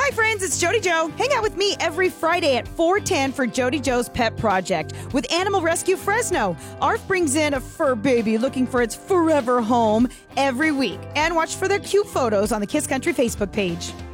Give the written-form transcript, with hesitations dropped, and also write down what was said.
Hi, friends. It's Jody Joe. Hang out with me every Friday at 4:10 for Jody Joe's Pet Project with Animal Rescue Fresno. ARF brings in a fur baby looking for its forever home every week. And watch for their cute photos on the Kiss Country Facebook page.